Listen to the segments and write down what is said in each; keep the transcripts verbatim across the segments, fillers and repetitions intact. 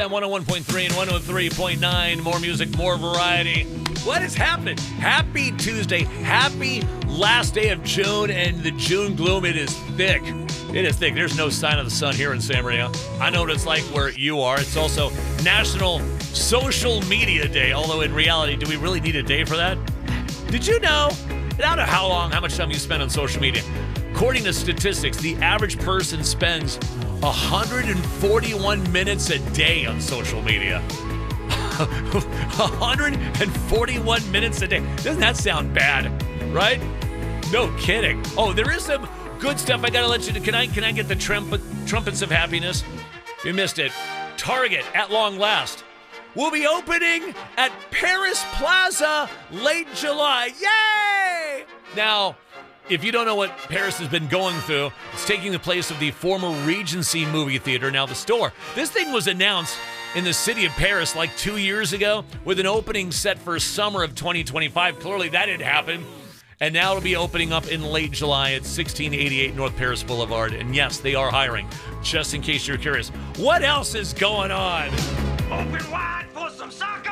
one oh one point three and one oh three point nine. More music, more variety. What is happening? Happy Tuesday. Happy last day of June, and the June gloom, it is thick. It is thick. There's no sign of the sun here in San Maria. I know what it's like where you are. It's also National Social Media Day, although in reality, do we really need a day for that? Did you know? I don't know how long, how much time you spend on social media. According to statistics, the average person spends one hundred forty-one minutes a day on social media. one hundred forty-one minutes a day. Doesn't that sound bad, right? No kidding. Oh, there is some good stuff I gotta let you know. Can I can I get the trumpet trumpets of happiness? You missed it. Target, at long last, will be opening at Paris Plaza late July. Yay! Now, if you don't know what Paris has been going through, it's taking the place of the former Regency movie theater, now the store. This thing was announced in the city of Paris like two years ago with an opening set for summer of twenty twenty-five. Clearly that didn't happen. And now it'll be opening up in late July at sixteen eighty-eight North Paris Boulevard. And yes, they are hiring, just in case you're curious. What else is going on? Open wide for some soccer!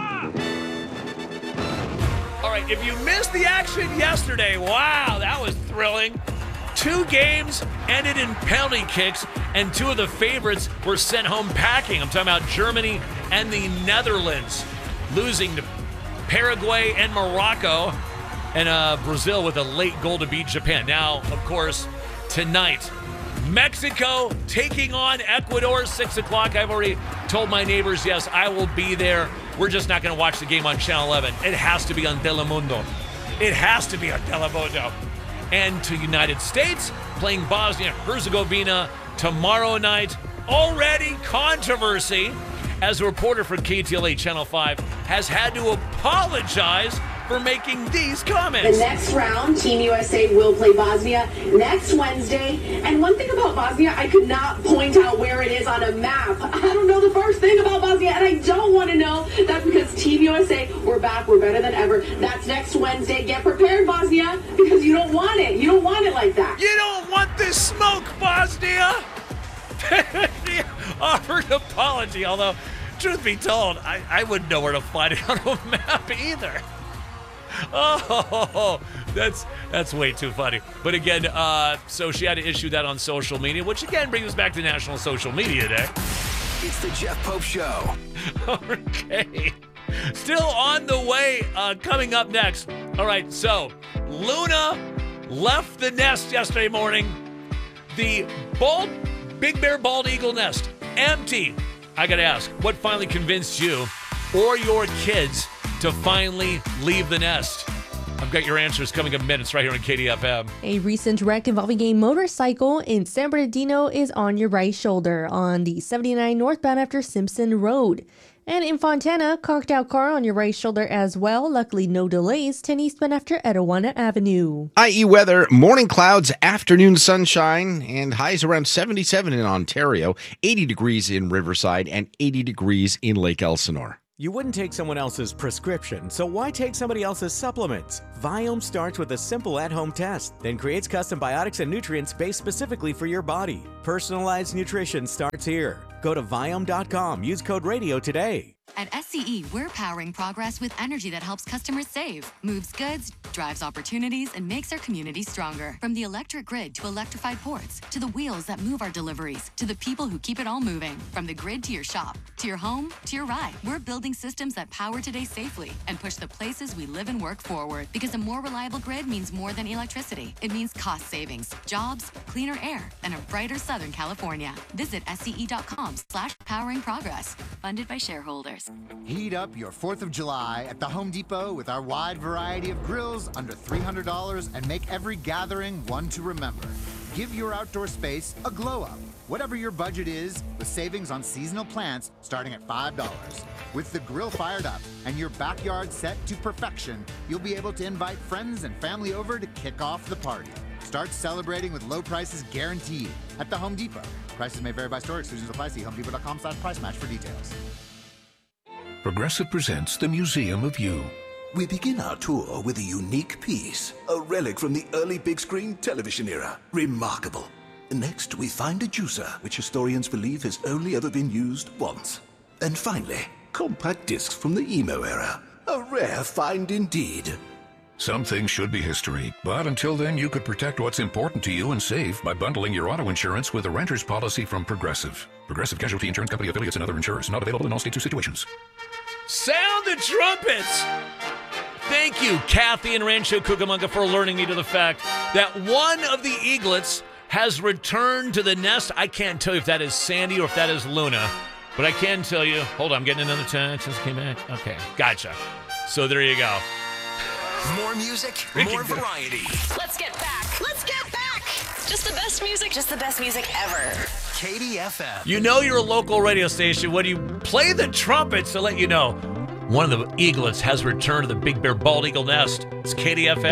All right, if you missed the action yesterday, wow, that was thrilling. Two games ended in penalty kicks, and two of the favorites were sent home packing. I'm talking about Germany and the Netherlands, losing to Paraguay and Morocco, and uh, Brazil with a late goal to beat Japan. Now, of course, tonight, Mexico taking on Ecuador, six o'clock. I've already told my neighbors, yes, I will be there. We're just not going to watch the game on Channel eleven. It has to be on Telemundo. It has to be on Telemundo. And to United States, playing Bosnia-Herzegovina tomorrow night. Already controversy, as a reporter for K T L A Channel five has had to apologize for making these comments. The next round, Team U S A will play Bosnia next Wednesday. And one thing about Bosnia, I could not point out where it is on a map. I don't know the first thing about Bosnia, and I don't want to know. That's because Team U S A, we're back, we're better than ever. That's next Wednesday. Get prepared, Bosnia, because you don't want it. You don't want it like that. You don't want this smoke, Bosnia. He offered an apology, although, truth be told, I, I wouldn't know where to find it on a map either. Oh, that's that's way too funny. But again, uh, so she had to issue that on social media, which again brings us back to National Social Media Day. It's the Jeff Pope Show. Okay. Still on the way, uh, coming up next. All right, so Luna left the nest yesterday morning. The bald, Big Bear Bald Eagle nest, empty. I gotta ask, what finally convinced you or your kids to finally leave the nest? I've got your answers coming up in minutes right here on K D F M. A recent wreck involving a motorcycle in San Bernardino is on your right shoulder on the seventy-nine northbound after Simpson Road. And in Fontana, cocked out car on your right shoulder as well. Luckily, no delays. ten eastbound after Etiwana Avenue. I E weather, morning clouds, afternoon sunshine, and highs around seventy-seven in Ontario, eighty degrees in Riverside, and eighty degrees in Lake Elsinore. You wouldn't take someone else's prescription, so why take somebody else's supplements? Viome starts with a simple at-home test, then creates custom biotics and nutrients based specifically for your body. Personalized nutrition starts here. Go to Viome dot com. Use code RADIO today. At S C E, we're powering progress with energy that helps customers save, moves goods, drives opportunities, and makes our community stronger. From the electric grid to electrified ports, to the wheels that move our deliveries, to the people who keep it all moving. From the grid to your shop, to your home, to your ride, we're building systems that power today safely and push the places we live and work forward. Because a more reliable grid means more than electricity. It means cost savings, jobs, cleaner air, and a brighter Southern California. Visit S C E dot com slash powering progress. Funded by shareholders. Heat up your fourth of July at the Home Depot with our wide variety of grills under three hundred dollars and make every gathering one to remember. Give your outdoor space a glow up. Whatever your budget is, with savings on seasonal plants starting at five dollars. With the grill fired up and your backyard set to perfection, you'll be able to invite friends and family over to kick off the party. Start celebrating with low prices guaranteed at the Home Depot. Prices may vary by store. Exclusions apply. See home depot dot com slash price match for details. Progressive presents the Museum of You. We begin our tour with a unique piece, a relic from the early big screen television era. Remarkable. Next, we find a juicer, which historians believe has only ever been used once. And finally, compact discs from the emo era. A rare find indeed. Some things should be history, but until then, you could protect what's important to you and save by bundling your auto insurance with a renter's policy from Progressive. Progressive Casualty Insurance Company affiliates and other insurers. Not available in all states or situations. Sound the trumpets! Thank you, Kathy and Rancho Cucamonga, for alerting me to the fact that one of the eaglets has returned to the nest. I can't tell you if that is Sandy or if that is Luna, but I can tell you. Hold on, I'm getting another text. Just came back. Okay, gotcha. So there you go. More music, more variety. Let's get back. Let's get back. Just the best music. Just the best music ever. K D F M. You know you're a local radio station when you play the trumpets to let you know one of the eaglets has returned to the Big Bear Bald Eagle nest. It's K D F M.